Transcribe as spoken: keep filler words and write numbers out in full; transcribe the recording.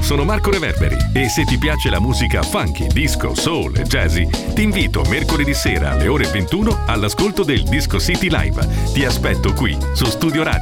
sono Marco Reverberi e se ti piace la musica funky, disco, soul e jazzy, ti invito mercoledì sera alle ore ventuno all'ascolto del Disco City Live. Ti aspetto qui su Studio Radio.